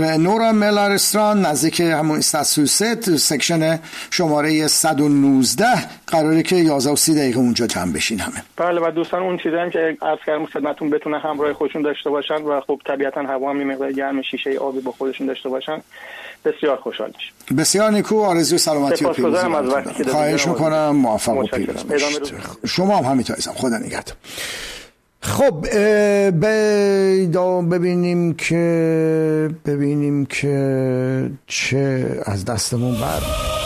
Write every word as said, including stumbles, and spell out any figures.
نورا ملا رستوران نزدیک همون استاسیون ست سکشن شماره صد و نوزده قراره که یازده و سی دقیقه اونجا جمع بشین همه. بله و دوستان اون چیزی هم که عرض کردم خدمتتون بتونه همراه خودشون داشته باشن و خب طبیعتا هوا هم مقدار گرم شیشه آبی با خودشون داشته باشن بسیار خوشحال میشم. بسیار نیکو، آرزوی سلامتی و پیروزی. خواهش میکنم، موفق و پیروز باشید. شما هم همینطور عزیزم، خدا نگهدار. خب ببینیم که ببینیم که چه از دستمون بر